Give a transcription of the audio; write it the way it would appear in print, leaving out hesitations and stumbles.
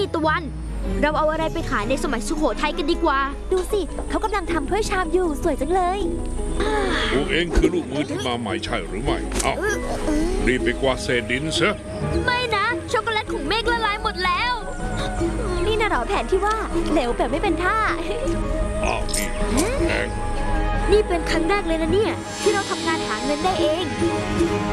ตะวันเราเอาอะไรไปขายในสมัยสุโขทัยกันดีกว่าดูสิเขากำลังทำถ้วยชามอยู่สวยจังเลยพวกเองคือลูกมือที่มาใหม่ใช่หรือไม่เอ้ารีบไปกวาดเศษดินซะไม่นะช็อกโกแลตของเมฆละลายหมดแล้วนี่น่ะหรอแผนที่ว่าเหลวแบบไม่เป็นท่าอ้าวนี่แพงนี่เป็นครั้งแรกเลยนะเนี่ยที่เราทำงานหาเงินได้เอง